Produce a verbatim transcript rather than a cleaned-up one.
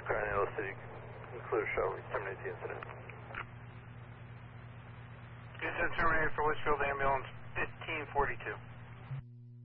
Carnegie City, conclude shuttle, terminate the incident. Incident terminated for Westfield Ambulance fifteen forty-two.